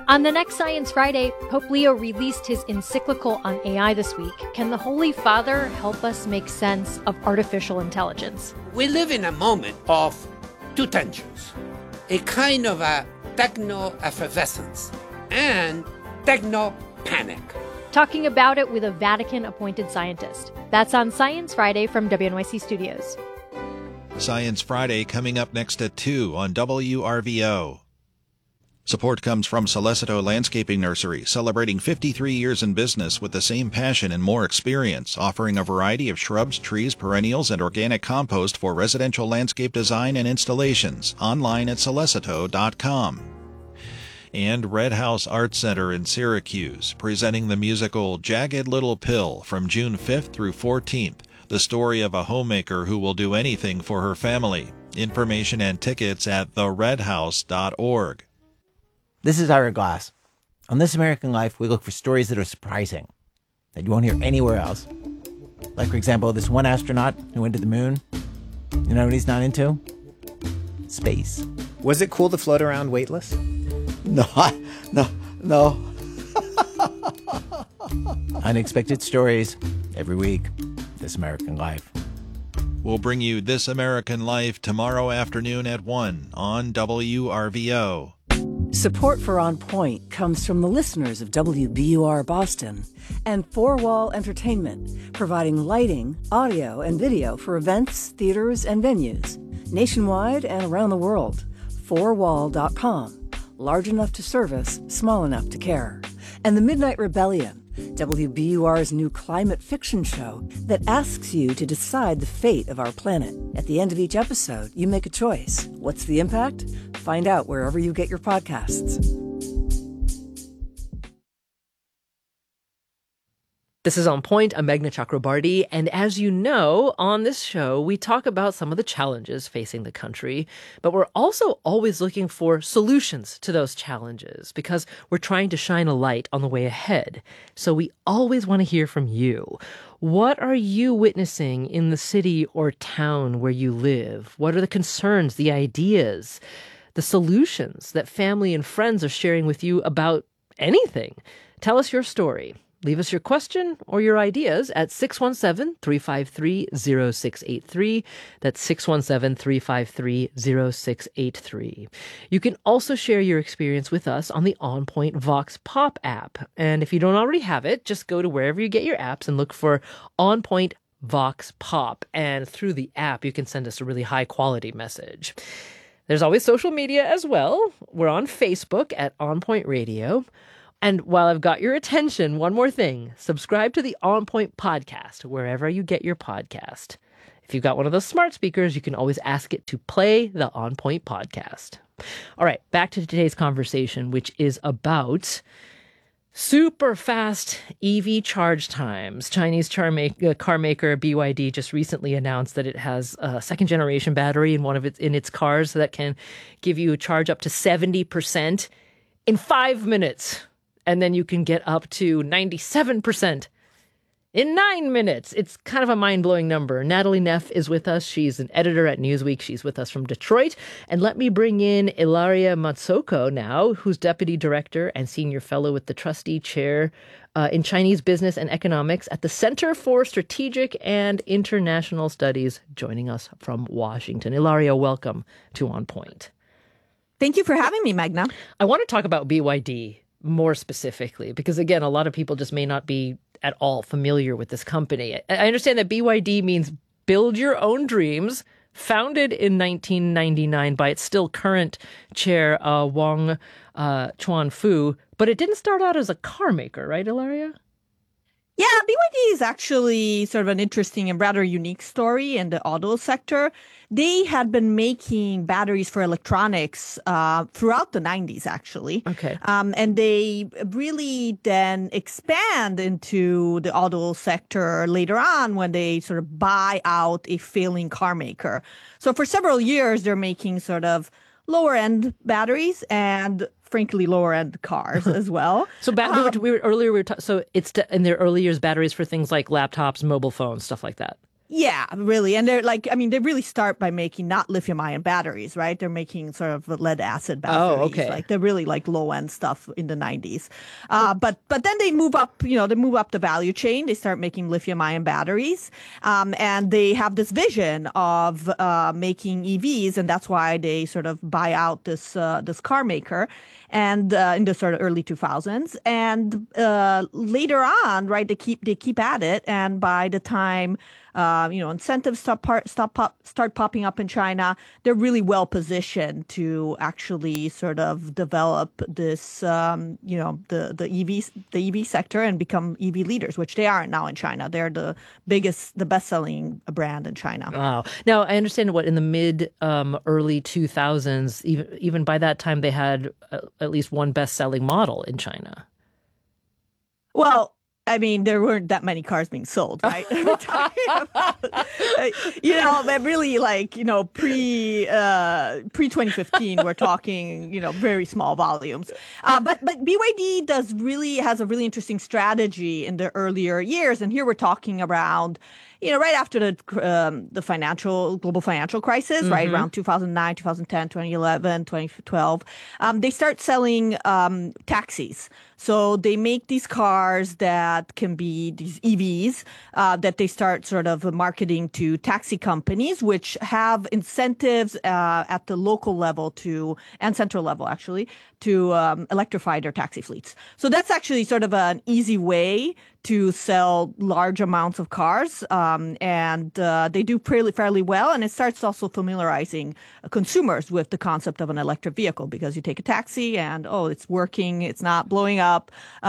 On the next Science Friday, Pope Leo released his encyclical on AI this week. Can the Holy Father help us make sense of artificial intelligence? We live in a moment of two tensions, a kind of a techno-effervescence and techno-panic. Talking about it with a Vatican-appointed scientist. That's on Science Friday from WNYC Studios. Science Friday coming up next at 2 on WRVO. Support comes from Solicito Landscaping Nursery, celebrating 53 years in business with the same passion and more experience, offering a variety of shrubs, trees, perennials, and organic compost for residential landscape design and installations. Online at solicito.com. And Red House Art Center in Syracuse, presenting the musical Jagged Little Pill from June 5th through 14th, the story of a homemaker who will do anything for her family. Information and tickets at theredhouse.org. This is Ira Glass. On This American Life, we look for stories that are surprising, that you won't hear anywhere else. Like, for example, this one astronaut who went to the moon. You know what he's not into? Space. Was it cool to float around weightless? No. Unexpected stories every week. This American Life. We'll bring you This American Life tomorrow afternoon at 1 on WRVO. Support for On Point comes from the listeners of WBUR Boston and Four Wall Entertainment, providing lighting, audio, and video for events, theaters, and venues nationwide and around the world. Fourwall.com. Large enough to service, small enough to care. And The Midnight Rebellion, WBUR's new climate fiction show that asks you to decide the fate of our planet. At the end of each episode, you make a choice. What's the impact? Find out wherever you get your podcasts. This is On Point. I'm Meghna Chakrabarty. And as you know, on this show, we talk about some of the challenges facing the country, but we're also always looking for solutions to those challenges because we're trying to shine a light on the way ahead. So we always want to hear from you. What are you witnessing in the city or town where you live? What are the concerns, the ideas, the solutions that family and friends are sharing with you about anything? Tell us your story. Leave us your question or your ideas at 617-353-0683. That's 617-353-0683. You can also share your experience with us on the On Point Vox Pop app. And if you don't already have it, just go to wherever you get your apps and look for On Point Vox Pop. And through the app, you can send us a really high-quality message. There's always social media as well. We're on Facebook at On Point Radio. And while I've got your attention, one more thing. Subscribe to the On Point podcast, wherever you get your podcast. If you've got one of those smart speakers, you can always ask it to play the On Point podcast. All right, back to today's conversation, which is about super fast EV charge times. Chinese car maker BYD just recently announced that it has a second-generation battery in its cars that can give you a charge up to 70% in 5 minutes. And then you can get up to 97% in 9 minutes. It's kind of a mind-blowing number. Natalie Neff is with us. She's an editor at Newsweek. She's with us from Detroit. And let me bring in Ilaria Matsoko now, who's deputy director and senior fellow with the trustee chair in Chinese business and economics at the Center for Strategic and International Studies, joining us from Washington. Ilaria, welcome to On Point. Thank you for having me, Meghna. I want to talk about BYD more specifically, because again, a lot of people just may not be at all familiar with this company. I understand that BYD means Build Your Own Dreams, founded in 1999 by its still current chair, Wang Chuanfu, but it didn't start out as a car maker, right, Ilaria? Yeah, BYD is actually sort of an interesting and rather unique story in the auto sector. They had been making batteries for electronics throughout the 90s, actually. Okay. And they really then expand into the auto sector later on when they sort of buy out a failing car maker. So for several years, they're making sort of lower-end batteries and, frankly, lower-end cars as well. So so it's in their early years batteries for things like laptops, mobile phones, stuff like that. Yeah, really. And they're like, I mean, they really start by making not lithium ion batteries, right? They're making sort of lead acid batteries. Oh, okay. Like they're really like low end stuff in the 90s. But then they move up, they move up the value chain. They start making lithium ion batteries. And they have this vision of making EVs. And that's why they sort of buy out this car maker and in the sort of early 2000s. And later on, right, they keep at it. And by the time incentives start popping up in China, they're really well positioned to actually sort of develop this, the EV sector and become EV leaders, which they aren't now in China. They're the best-selling brand in China. Wow. Now, I understand in the mid early 2000s, even by that time, they had at least one best-selling model in China. Well, I mean, there weren't that many cars being sold, right? We're talking about, but really pre 2015, we're talking, very small volumes. But BYD has a really interesting strategy in the earlier years. And here we're talking around, right after the global financial crisis, Mm-hmm. right around 2009, 2010, 2011, 2012, they start selling taxis. So they make these cars that can be these EVs that they start sort of marketing to taxi companies, which have incentives at the local level and central level, actually, to electrify their taxi fleets. So that's actually sort of an easy way to sell large amounts of cars. And they do fairly well. And it starts also familiarizing consumers with the concept of an electric vehicle, because you take a taxi and, it's working, it's not blowing up.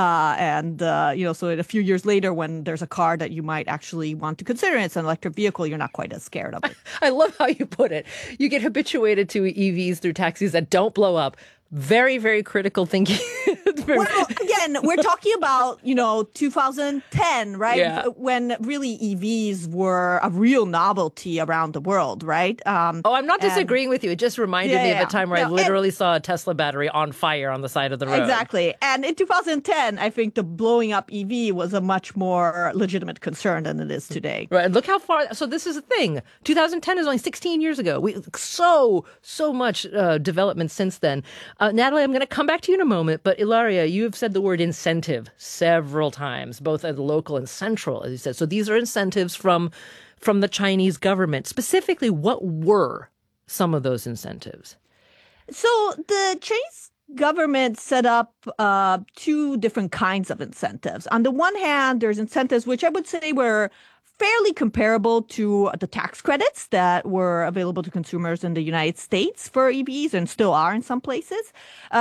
So a few years later, when there's a car that you might actually want to consider, it's an electric vehicle, you're not quite as scared of it. I love how you put it. You get habituated to EVs through taxis that don't blow up. Very, very critical thinking. Well, again, we're talking about, 2010, right? Yeah. When really EVs were a real novelty around the world, right? I'm not disagreeing with you. It just reminded me of a time where I literally saw a Tesla battery on fire on the side of the road. Exactly. And in 2010, I think the blowing up EV was a much more legitimate concern than it is today. Right. Look how far. So this is the thing. 2010 is only 16 years ago. So much development since then. Natalie, I'm going to come back to you in a moment, but Ilaria, you have said the word incentive several times, both at the local and central, as you said. So these are incentives from the Chinese government. Specifically, what were some of those incentives? So the Chinese government set up two different kinds of incentives. On the one hand, there's incentives which I would say were fairly comparable to the tax credits that were available to consumers in the United States for EVs and still are in some places.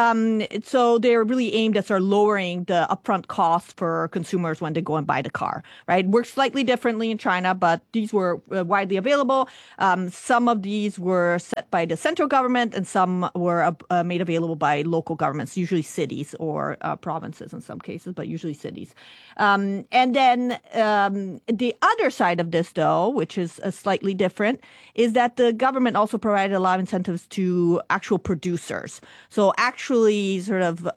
So they're really aimed at sort of lowering the upfront costs for consumers when they go and buy the car, right? Works slightly differently in China, but these were widely available. Some of these were set by the central government and some were made available by local governments, usually cities or provinces in some cases, but usually cities. And then the other side of this, though, which is slightly different, is that the government also provided a lot of incentives to actual producers. So actually sort of,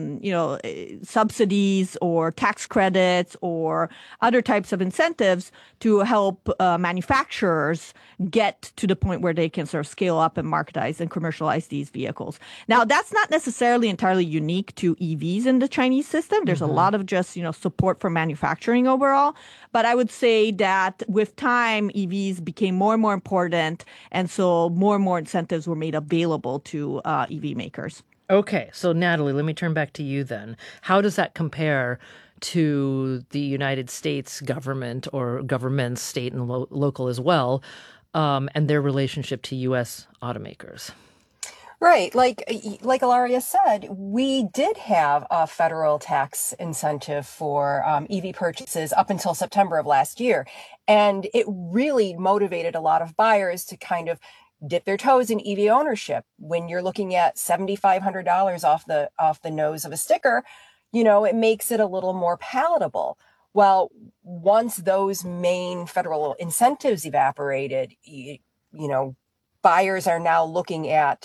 subsidies or tax credits or other types of incentives to help manufacturers get to the point where they can sort of scale up and marketize and commercialize these vehicles. Now, that's not necessarily entirely unique to EVs in the Chinese system. There's a lot of just, support for manufacturing overall. But I would say that with time, EVs became more and more important. And so more and more incentives were made available to EV makers. Okay. So, Natalie, let me turn back to you then. How does that compare to the United States government or governments, state and local as well, and their relationship to U.S. automakers? Right. Like Ilaria said, we did have a federal tax incentive for EV purchases up until September of last year. And it really motivated a lot of buyers to kind of dip their toes in EV ownership. When you're looking at $7,500 off the nose of a sticker, it makes it a little more palatable. Well, once those main federal incentives evaporated, buyers are now looking at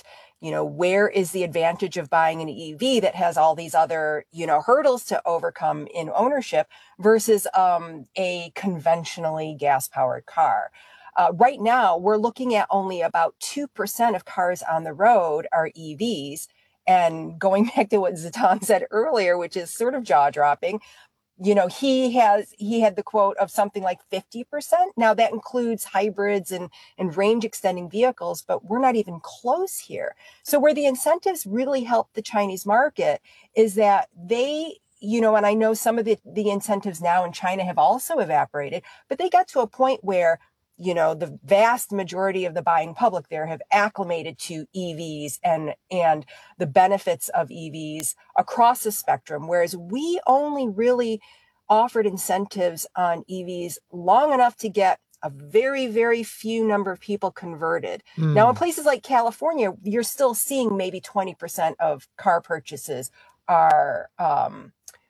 where is the advantage of buying an EV that has all these other, hurdles to overcome in ownership versus a conventionally gas-powered car? Right now, we're looking at only about 2% of cars on the road are EVs. And going back to what Zatan said earlier, which is sort of jaw-dropping, he had the quote of something like 50%. Now that includes hybrids and range extending vehicles, but we're not even close here. So where the incentives really help the Chinese market is that they, and I know some of the incentives now in China have also evaporated, but they got to a point where the vast majority of the buying public there have acclimated to EVs and the benefits of EVs across the spectrum, whereas we only really offered incentives on EVs long enough to get a very, very few number of people converted. Now, in places like California, you're still seeing maybe 20% of car purchases are of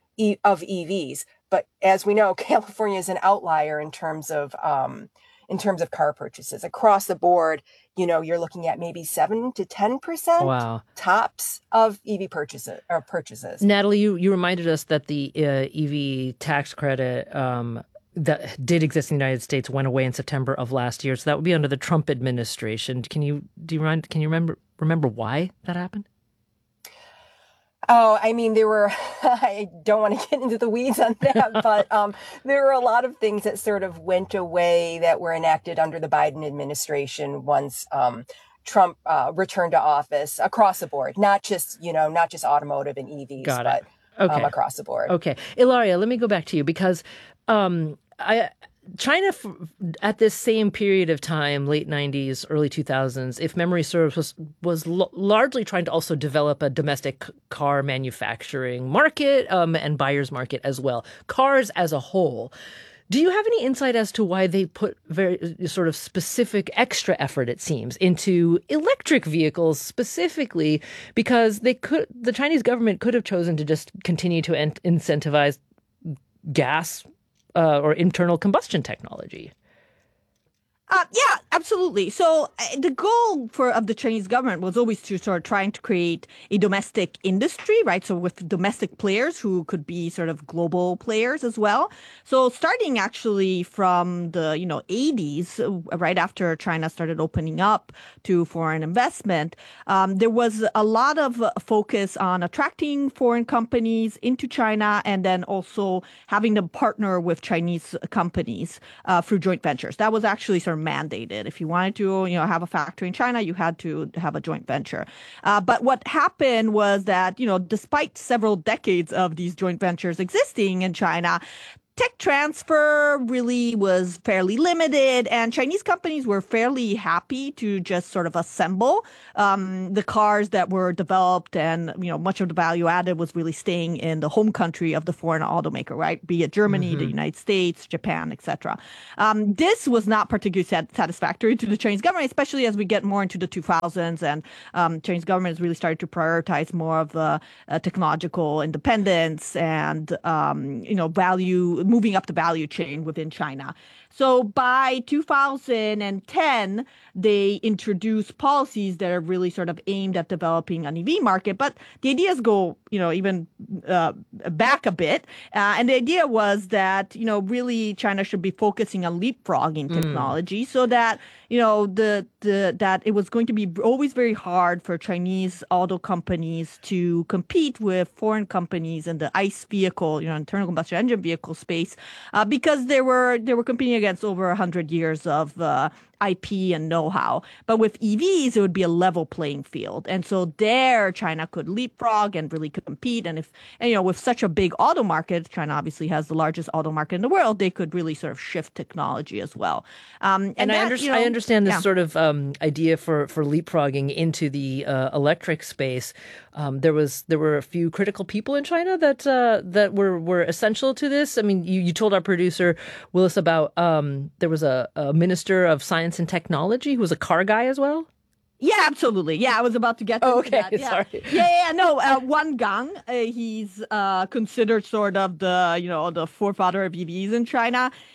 EVs. But as we know, California is an outlier in terms of car purchases. Across the board, you're looking at maybe 7 to 10% tops of EV purchases. Natalie, you reminded us that the EV tax credit that did exist in the United States went away in September of last year. So that would be under the Trump administration. Can you remember why that happened? Oh, I mean, I don't want to get into the weeds on that, but there were a lot of things that sort of went away that were enacted under the Biden administration once Trump returned to office across the board, not just automotive and EVs, but across the board. Okay. Ilaria, let me go back to you because China, at this same period of time, late 90s, early 2000s, if memory serves, was largely trying to also develop a domestic car manufacturing market and buyer's market as well. Cars as a whole. Do you have any insight as to why they put very sort of specific extra effort, it seems, into electric vehicles specifically? Because the Chinese government could have chosen to just continue to incentivize gas or internal combustion technology. Yeah, absolutely. So the goal of the Chinese government was always to sort of trying to create a domestic industry, right? So with domestic players who could be sort of global players as well. So starting actually from the 80s, right after China started opening up to foreign investment, there was a lot of focus on attracting foreign companies into China and then also having them partner with Chinese companies through joint ventures. That was actually sort of mandated. If you wanted to, have a factory in China, you had to have a joint venture. But what happened was that, despite several decades of these joint ventures existing in China, tech transfer really was fairly limited, and Chinese companies were fairly happy to just sort of assemble the cars that were developed, and much of the value added was really staying in the home country of the foreign automaker, right? Be it Germany, the United States, Japan, etc. This was not particularly satisfactory to the Chinese government, especially as we get more into the 2000s, and Chinese government has really started to prioritize more of the technological independence and moving up the value chain within China. So by 2010, they introduced policies that are really sort of aimed at developing an EV market. But the ideas go, even back a bit. And the idea was that, really China should be focusing on leapfrogging technology so that, that it was going to be always very hard for Chinese auto companies to compete with foreign companies in the ICE vehicle, internal combustion engine vehicle space, because they were competing against over 100 years of IP and know-how. But with EVs, it would be a level playing field. And so there, China could leapfrog and really compete. And with such a big auto market, China obviously has the largest auto market in the world, they could really sort of shift technology as well. I understand this sort of idea for leapfrogging into the electric space. There were a few critical people in China that were essential to this. I mean, you told our producer Willis about there was a minister of science and technology who was a car guy as well. Yeah, absolutely. Yeah, I was about to get to that. Yeah. Sorry. No, Wang Gang, he's considered sort of the forefather of EVs in China.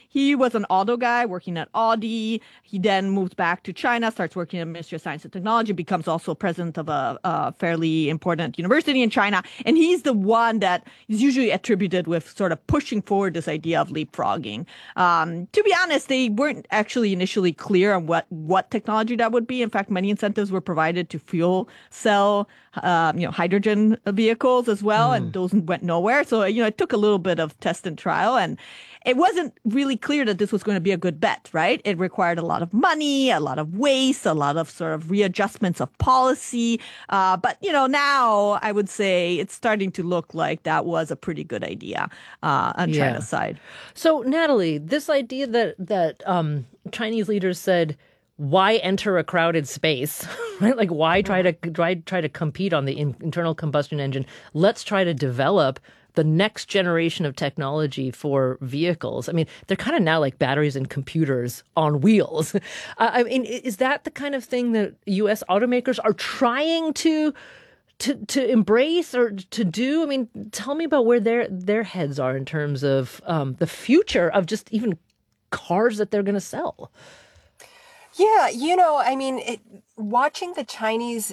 he was an auto guy working at Audi. He then moves back to China, starts working at the Ministry of Science and Technology, becomes also president of a fairly important university in China. And he's the one that is usually attributed with sort of pushing forward this idea of leapfrogging. To be honest, they weren't actually initially clear on what technology that would be. In fact, many incentives were provided to fuel cell, hydrogen vehicles as well, and those went nowhere. So, it took a little bit of test and trial, and it wasn't really clear that this was going to be a good bet, right? It required a lot of money, a lot of waste, a lot of sort of readjustments of policy. But, now I would say it's starting to look like that was a pretty good idea on China's side. So, Natalie, this idea that Chinese leaders said, why enter a crowded space, right? Like, why try to compete on the internal combustion engine? Let's try to develop the next generation of technology for vehicles. I mean, they're kind of now like batteries and computers on wheels. I mean, is that the kind of thing that U.S. automakers are trying to embrace or to do? I mean, tell me about where their heads are in terms of the future of just even cars that they're going to sell. Yeah, I mean, watching the Chinese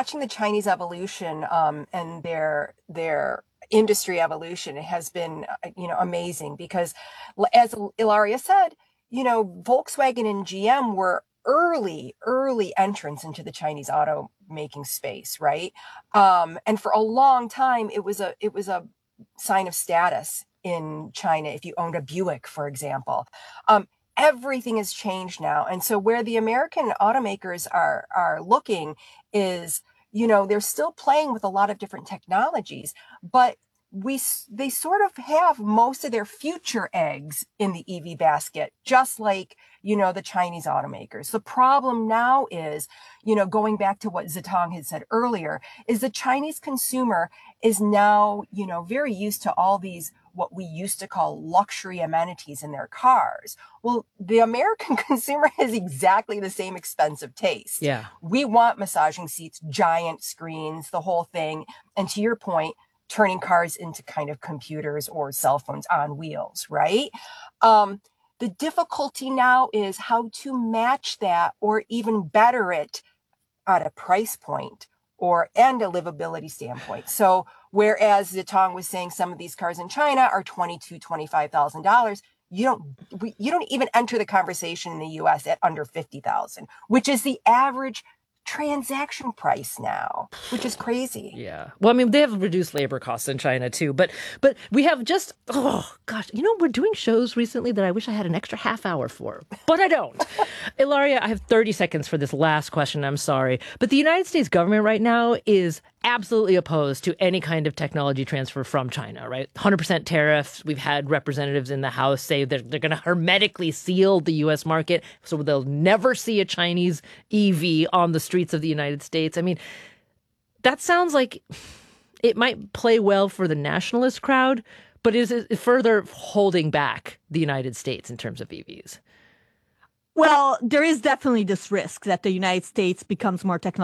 evolution and their industry evolution has been, amazing because, as Ilaria said, Volkswagen and GM were early entrants into the Chinese automaking space, right? And for a long time, it was a sign of status in China if you owned a Buick, for example. Everything has changed now. And so where the American automakers are looking is, they're still playing with a lot of different technologies, but they sort of have most of their future eggs in the EV basket, just like, the Chinese automakers. The problem now is, going back to what Zitong had said earlier, is the Chinese consumer is now, very used to all these what we used to call luxury amenities in their cars. Well, the American consumer has exactly the same expensive taste. Yeah. We want massaging seats, giant screens, the whole thing. And to your point, turning cars into kind of computers or cell phones on wheels, right? The difficulty now is how to match that or even better it at a price point and a livability standpoint. So whereas Zitong was saying some of these cars in China are $22,000, $25,000, you don't even enter the conversation in the US at under $50,000, which is the average transaction price now, which is crazy. Yeah. Well, I mean, they have reduced labor costs in China too, but we have just, oh gosh, we're doing shows recently that I wish I had an extra half hour for, but I don't. Ilaria, I have 30 seconds for this last question. I'm sorry, but the United States government right now is absolutely opposed to any kind of technology transfer from China, right? 100% tariffs. We've had representatives in the House say that they're going to hermetically seal the U.S. market, so they'll never see a Chinese EV on the streets of the United States. I mean, that sounds like it might play well for the nationalist crowd, but is it further holding back the United States in terms of EVs? Well, there is definitely this risk that the United States becomes more technological